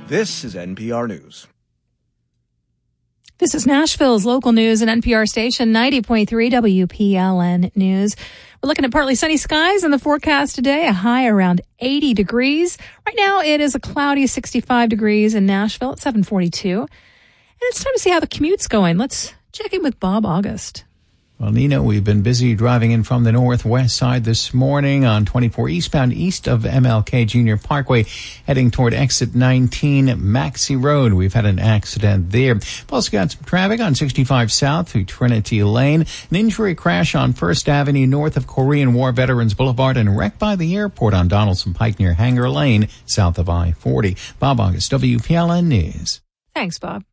This is NPR News. This is Nashville's local news and NPR station 90.3 WPLN News. We're looking at partly sunny skies in the forecast today, a high around 80 degrees. Right now it is a cloudy 65 degrees in Nashville at 7:42. And it's time to see how the commute's going. Let's check in with Bob August. Well, Nina, we've been busy driving in from the northwest side this morning on 24 eastbound east of MLK Junior Parkway, heading toward exit 19 Maxey Road. We've had an accident there. We've also got some traffic on 65 south through Trinity Lane. An injury crash on 1st Avenue north of Korean War Veterans Boulevard and wreck by the airport on Donaldson Pike near Hanger Lane south of I-40. Bob August, WPLN News. Thanks, Bob.